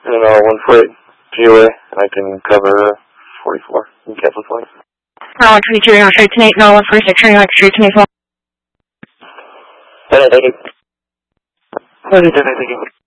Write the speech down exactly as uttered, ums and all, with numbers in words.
and I'll one forty-eight P O A, and I can cover forty-four and cancel flight. one twenty-two, you're on straight to Nate, no one forty-six, turning like straight to Nate. Thank you. Thank you.